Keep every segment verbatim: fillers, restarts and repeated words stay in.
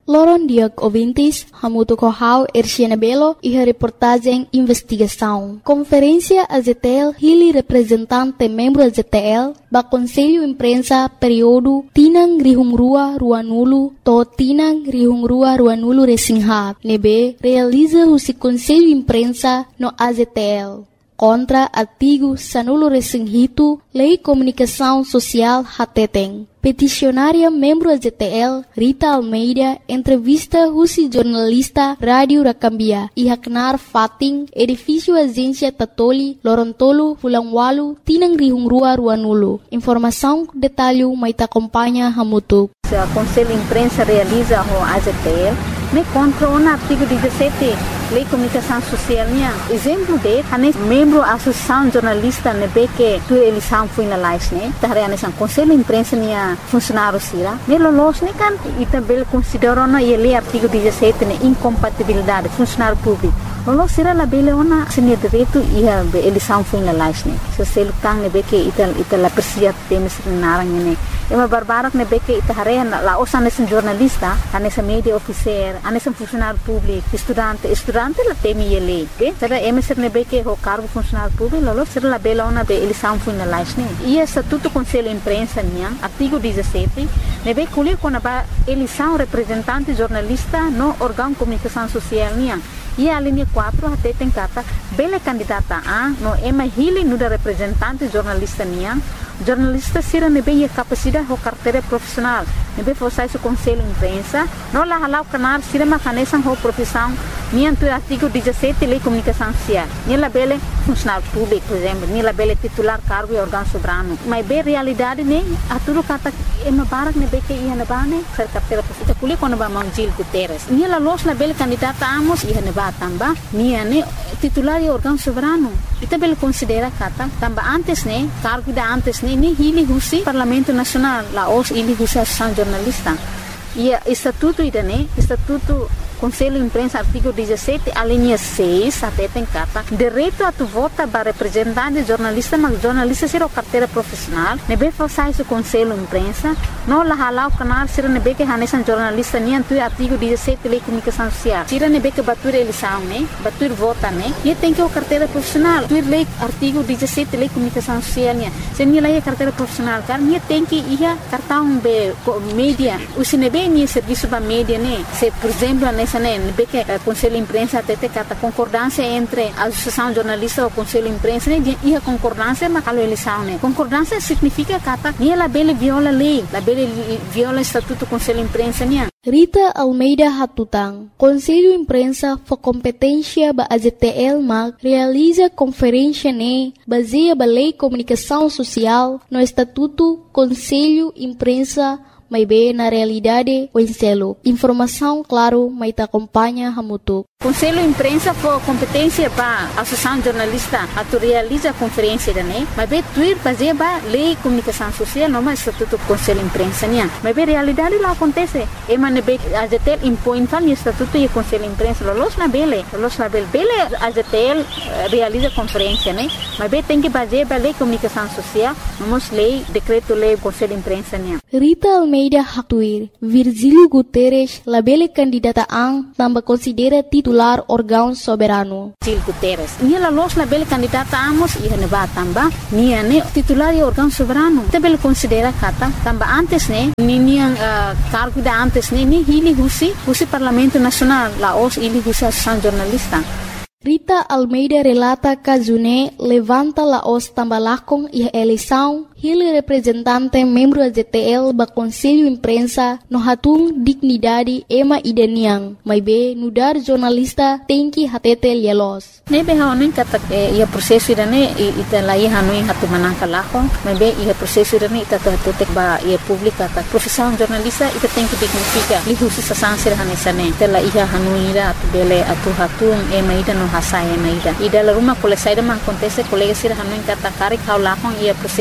Loron dia ouvintes, Hamuto Kohau, Erciana Belo e a reportagem Investigação. Conferência A Z T L, Hili representante membro A Z T L, ba Conselho Imprensa período Tinang Rihungrua Ruanulu, to Tinang Rihungrua Ruanulu Resinghat, nebe realiza o Conselho Imprensa no A Z T L. Contra artigo Sanulo Resinghito, Lei Comunicação Social Hateteng. Peticionária membro A Z T L, Rita Almeida, entrevista Rusi jornalista Rádio Rakambia, e Haknar Fating, edifício Agência Tatoli, Lorontolo, Fulangwalu, Tinang Rihungrua Ruanulu. Informação, detalhe, Maita acompanha Hamutuk. O Conselho Imprensa realiza o A Z T L, me contra o artigo dezessete, Lei Comunicação Social. Exemplo de, ane membro Associação Jornalista nebe que tu eleição foi na lais, né? Tahre ane sang Conselho Imprensa nia funcionário sira. Ne lolos ne kan itabel considerou na ele artigo dezessete ne incompatibilidade funcionário público. Lolos sira la bele ona senia direito ia eleição foi na lais, né? Se se lutang nebe que ital ital la persia temes narang ne. Ema barbarak nebe que itahare la osa ane jornalista, ane sa media officer, ane sa funcionário público, estudante, estudante la temi ele, okay? Será emeser nebe que o cargo funcionário público, lolo será la bela ona be eleição foi na lais, né? E estatuto Conselho Imprensa nia, artigo dezessete, nebe culir com a eleição representante jornalista no órgão comunicação social nia. E a linha quatro até tem cata bela candidata a no ema hili no da representante jornalista nia. Jornalista sira nebe a capacidade ou carteira profissional. Nebe fosse o Conselho Imprensa, não la halau canar sira macanesan ou profissão nia do artigo dezessete Lei Comunicação Social. Nia la bela funcionário público, por exemplo, nia la bela titular cargo e órgão soberano. Mas bem realidade ne a tudo cata ema barak nebe que ia na bane ser carteira profissional. Kuli quando ba Mangil Guterres. Nia la los la bela candidata amos ia na ba tamba nia ne titular e órgão soberano. Ita bela considera kata tamba antes ne cargo da antes ne ni hili husi Parlamento Nacional la os hili husi Associação Jornalista. E estatuto ida ne estatuto Conselho Imprensa artigo dezessete a linha seis até tem cata direito a tu vota para representante jornalista mas jornalista ser o carteira profissional nebe façai o Conselho Imprensa não la halau canal ser nebe que hanesan jornalista ni antu artigo dezessete Lei Comunicação Social tira nebe que batur eleição né batur vota né e tem que o carteira profissional tu lei artigo dezessete Lei Comunicação Social né se ni lei carteira profissional car ni tem que ia cartão be mídia o se nebe ni serviço ba mídia né se por exemplo nebe que o Conselho Imprensa até tem cata concordância entre a Associação Jornalista e o Conselho Imprensa né e a concordância mas a eleição né concordância significa cata ni la bele viola lei la bele viola estatuto Conselho Imprensa né. Rita Almeida Hatutang, Conselho Imprensa for competência ba A Z T L mag realiza conferência ne baseia ba Lei Comunicação Social no estatuto Conselho Imprensa mas bem na realidade o enselo. Informação, claro, mas te acompanha Hamutuk. Conselho Imprensa for competência para a Associação Jornalista a tu realiza a conferência da né, mas bem tuir fazer ba Lei Comunicação Social não mais estatuto Conselho Imprensa né, mas bem realidade lá acontece. E mas bem a Z T L impõe tal estatuto e Conselho Imprensa los na bele, los na bele, bele a Z T L realiza conferência né, mas bem tem que fazer ba Lei Comunicação Social, vamos lei decreto lei Conselho Imprensa né. Rita Almeida Hatuir, Virgílio Guterres, la bele candidata ang tambah considera titular órgão soberano. Virgílio Guterres, nia la los la bele candidata amos ia ne ba tamba, nia ne titular e órgão soberano. Te bele considera kata tamba antes ne, ni nia uh, cargo da antes ne, ni hili husi, husi Parlamento Nacional, la os hili husi Associação Jornalista. Rita Almeida relata que June levanta la os tambalakong e eleição ele representante membro da Z T L ba Conselho Imprensa no hatung dignidade ema ideniang mas be nudar jornalista tem que hatete lielos nebe haonin kata ia prosesso irane ita lai hanuin hatu manangka lakong mas be ia prosesso irane ita hatete ba ia publika ta profissão jornalista ita tem que dignifica li husi sa sansir hanesane ita la ia hanuira atu bele atu hatung ema ida no hasaya na ida ida la rumah kole saida ma acontece colega sir hanuin kata kari kau lakong ia prosesso dene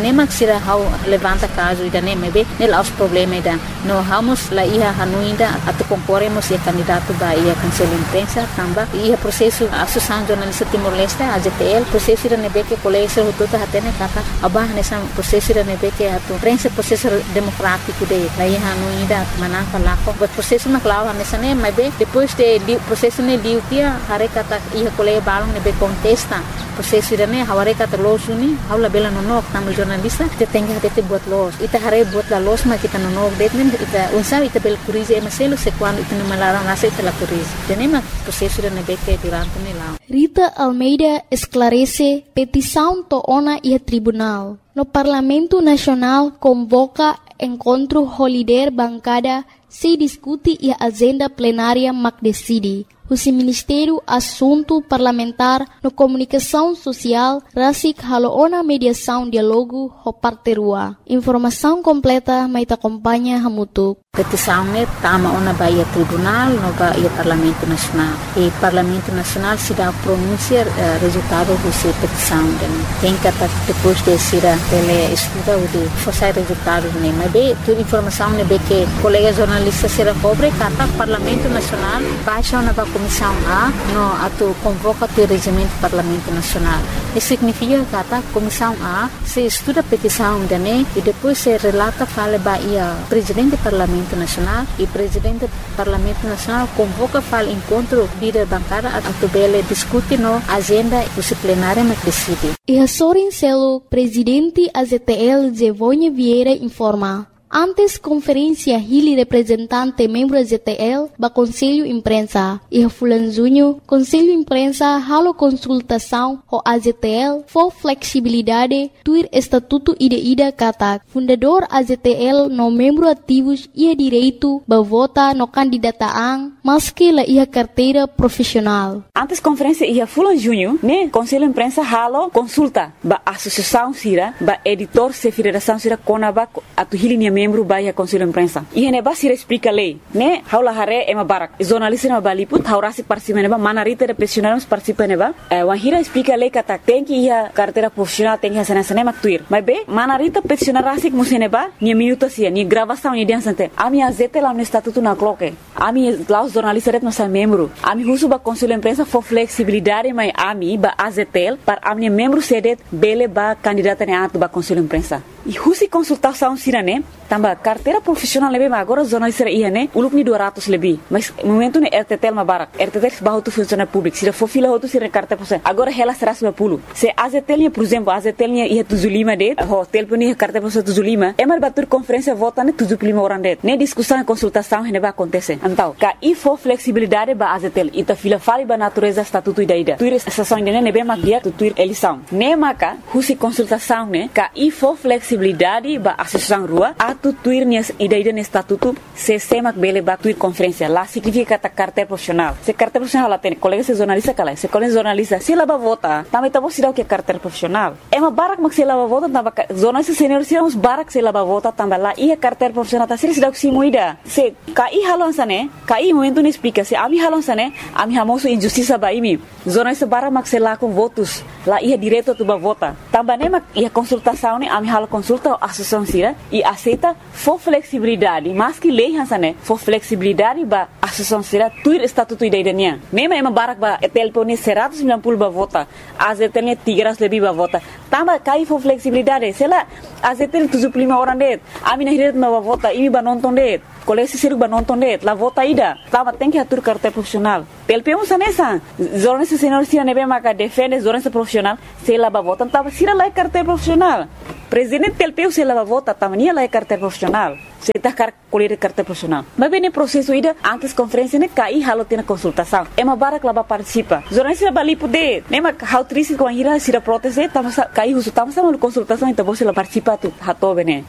nema sira how levanta caso ida nema be nel aos problema ida no vamos la ia hanuinda atu concorremos e candidato ba ia conselho imprensa tamba ia processo associação jornalista Timor-Leste A J T L processo ida nebe que colégio tudo hatene kata abah nessa processo ida nebe que atu prensa processo democrático de la ia hanuinda manaka lako but processo na clava nessa ne mebe depois de processo ne diu kia hare kata ia colégio balong nebe contesta processo ida ne haware kata los uni haula bela nonok tamu jornalista te tenga hate buat los ita hare buat la los ma kita nonok detmen ita unsa ita bel curize emaselo se quando ita no malara nasa ita la curize tenema processo ida nebe que durante ne lá Rita Almeida esclarece petição to ona e tribunal. No Parlamento Nacional convoca encontro holiday bancada se discute e agenda plenária mac decide. O Ministério Assunto Parlamentar no Comunicação Social rasik haloona mediação diálogo ho parterua. Informação completa mai te acompanha hamutuk. Petição ne tama ona baia tribunal no baia Parlamento Nacional. E Parlamento Nacional se dá pronunciar uh, resultado dessa petição. Tem que depois de ser ele estuda o de forçar resultado ne. Mas bem, toda informação ne be que colega jornalista será cobre kata Parlamento Nacional baixa ona ba Comissão A no ato convoca o regimento do Parlamento Nacional. Isso significa que a Comissão A se estuda a petição de ne e depois se relata fala baia presidente do Parlamento Nacional e presidente do Parlamento Nacional convoca fala encontro líder bancada a tubele discute no agenda disciplinária mas decide. E a Sorin Celo, presidente A Z T L Zevonha Vieira informa. Antes conferência Hili representante membro A Z T L ba Conselho Imprensa e a Fulan Junho Conselho Imprensa halo consultação ho A Z T L for flexibilidade tuir estatuto ida-ida kata fundador A Z T L no membro ativos ia direito ba vota no candidataan maski la ia carteira profissional. Antes conferência ia Fulan Junho ne Conselho Imprensa halo consulta ba associação sira ba editor se federação sira konaba atu Hili membro baia Conselho Imprensa. E hene basira explica lei, né? Haula hare ema barak. Jornalista na baliput, haurasi participa neba, manarita de profissionais participa neba. Wahira explica lei kata tem que ia carteira profissional tem que hacer nessa nema tuir. Mas be, manarita profissional rasik museneba, ni minuto sia, ni gravação ni dia sante. Ami azete lá no estatuto na cloque. Ami lá os jornalistas ret nossa membro. Ami husu ba Conselho Imprensa for flexibilidade, mas ami ba A Z T L para ami membro sedet bele ba candidata ne atu ba Conselho Imprensa. E husi consultação sirane tamba carteira profissional lebe mas agora jornalista ia né uluk ni dua ratus lebih mas momento ne R T T L ma barak R T T L bahu tu funcionário público se for fila outro se carteira profissional agora ela será seratus lima puluh se A Z T L por exemplo A Z T L ia tujuh puluh lima det ho telefoni carteira profissional tujuh puluh lima é mar batur conferência vota ne tujuh puluh lima orang det ne discussão e consultação ne ba acontece então ka i for flexibilidade ba A Z T L ita fila fali ba natureza estatuto ida ida tuir estação ne ne be ma dia tu tuir eleição ne maka husi consultação ne ka i for flexibilidade ba associação rua atu tuir nias ida-ida no estatuto se semak bele ba tuir conferência lá significa kata carteira profissional se carteira profissional lá tem colega se jornalista kala se colega jornalista se lá ba vota também tá bom se dá o que é carteira profissional é uma barak mak se lá ba vota tamba jornalista senior se uns barak se lá ba vota tamba lá e a carteira profissional tá se dá o que se moida se kai halon sane kai momento ne explica se ami halon sane ami hamoso injustiça ba imi jornalista barak mak se lá com votos lá ia direito tu ba vota tamba ne mak ia consultação ne ami halo consulta a associação sira e aceita for flexibilidade mas que lei hansane for flexibilidade ba associação sira tuir estatuto ida-idanya mesmo é uma barak ba telefone seratus sembilan puluh ba vota A Z T L tiga ratus lebih ba vota tamba kai for flexibilidade sela A Z T L tujuh puluh lima orang det ami na hiret ba vota ini ba nonton det kolesi siru ba nonton det la vota ida tamba tem que atur carteira profissional T L P um sanesa jornalista senior sira nebe maka defende jornalista profissional sela ba vota tamba sira la carteira profissional presidente T L P U se lava vota tamania la carteira profissional se tá car colher carteira profissional mas bem no processo ida antes conferência ne cai halo tem consultação é uma barak lava participa jornalista bali poder nem ma how triste com a ira se da proteste tava cai uso tava sama consultação então você la participa tu hato bene